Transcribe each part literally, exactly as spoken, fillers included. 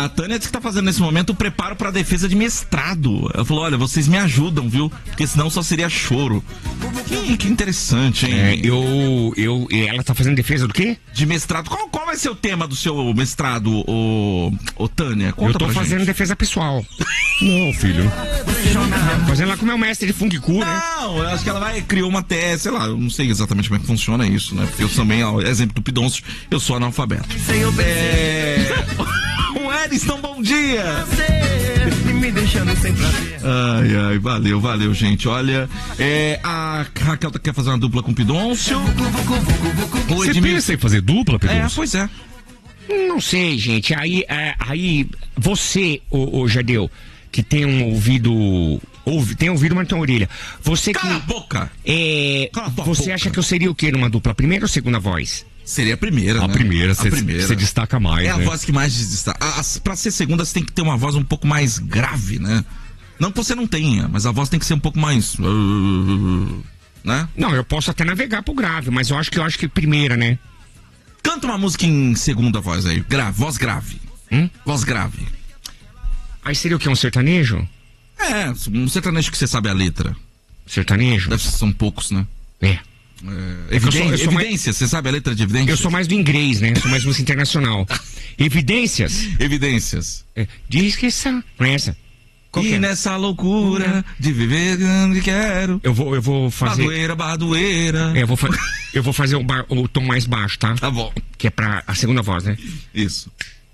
A Tânia disse que tá fazendo nesse momento o preparo pra defesa de mestrado. Ela falou, olha, vocês me ajudam, viu? Porque senão só seria choro. Que, que interessante, hein? É, eu, eu, ela tá fazendo defesa do quê? De mestrado. Qual, qual vai ser o tema do seu mestrado, ô, ô Tânia? Conta eu tô pra fazendo gente. defesa pessoal. Não, filho. Fazendo lá com o meu mestre de Fung Fu, né? Não, eu acho que ela vai criou uma tese, sei lá, eu não sei exatamente como é que funciona isso, né? Porque eu também, ó, exemplo do Pidoncio, eu sou analfabeto. É... o Edson, bom dia! Me deixando sem prazer. Ai, ai, valeu, valeu, gente. Olha, é, a Raquel quer fazer uma dupla com o Pidoncio. Você pensa em fazer dupla, Pedro? É, pois é. Não sei, gente. Aí, é, aí você, ô, ô Jadeu, que tem um ouvido. Ouve, tem ouvido, mas não tem orelha. Você que. Cala a boca! É, Cala a tua você boca. acha que eu seria o quê numa dupla? Primeira ou segunda voz? Seria a primeira, A né? primeira, a você primeira. você destaca mais, É a né? voz que mais destaca. A- as- Pra ser segunda, você tem que ter uma voz um pouco mais grave, né? Não que você não tenha, mas a voz tem que ser um pouco mais. uh, Né? Não, eu posso até navegar pro grave, mas eu acho que eu acho que primeira, né? Canta uma música em segunda voz aí. Grave, voz grave. Hum? Voz grave. Aí seria o quê? Um sertanejo? É, um sertanejo que você sabe a letra. Sertanejo? Deve ser, são poucos, né? É. É, É que eu sou- eu sou mais- evidências, você sabe a letra de evidências? Eu sou mais do inglês, né? Sou mais música internacional. Evidências? Evidências. É, diz que essa. Não é essa? Qual que E é? nessa loucura de viver onde quero. Eu vou, eu vou fazer. Badoeira, badoeira. É, eu vou, fa... eu vou fazer o, bar- o tom mais baixo, tá? Tá bom. Que é pra a segunda voz, né? Isso.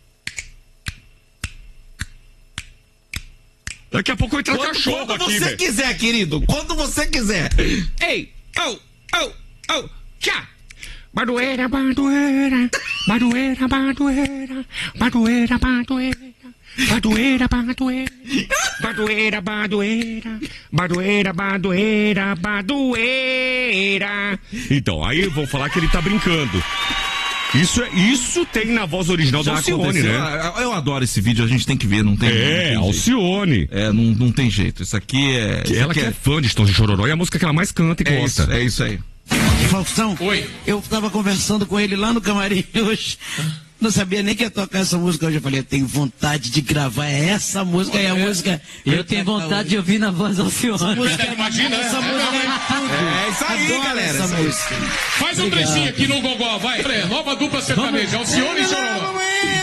Daqui a pouco eu entro Quando, cachorro quando aqui, você velho. quiser, querido. Quando você quiser. Ei! Oh! Oh! Oh! Tchá! Badoeira, badoeira, badoeira, badoeira, badoeira, badoeira, badoeira, badoeira, badoeira, badoeira, badoeira, badoeira, badoeira. Então, aí eu vou falar que ele tá brincando. Isso, é, isso tem na voz original da Alcione, né? Eu, eu adoro esse vídeo, a gente tem que ver, não tem, não É, tem jeito. Alcione. É, não, não tem jeito. Isso aqui é. isso Ela aqui que é fã de Estão de Chororó e a música que ela mais canta e é gosta. isso, é isso aí. Faustão, Oi. eu tava conversando com ele lá no camarim hoje. Não sabia nem que ia tocar essa música hoje. Eu falei, eu tenho vontade de gravar essa música e a música. Eu tenho vontade de ouvir na voz da Alcione. Imagina, Essa né? música é tudo. É isso aí, Adoro galera. essa Isso aí. música. Faz um trechinho aqui no Gogó, vai. Nova dupla sertaneja, Alcione e Chororó.